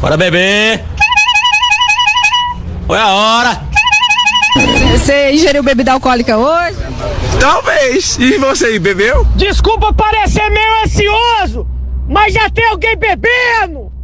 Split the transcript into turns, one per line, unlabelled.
Bora beber. Foi a hora.
Você ingeriu bebida alcoólica hoje?
Talvez. E você, bebeu?
Desculpa parecer meio ansioso, mas já tem alguém bebendo!